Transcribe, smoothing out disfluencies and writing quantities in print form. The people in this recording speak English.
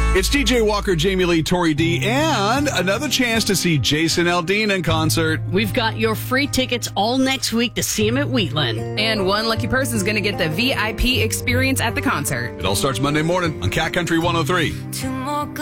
It's DJ Walker, Jamie Lee, Tori D, and another chance to see Jason Aldean in concert. We've got your free tickets all next week to see him at Wheatland. And one lucky person is going to get the VIP experience at the concert. It all starts Monday morning on Cat Country 103.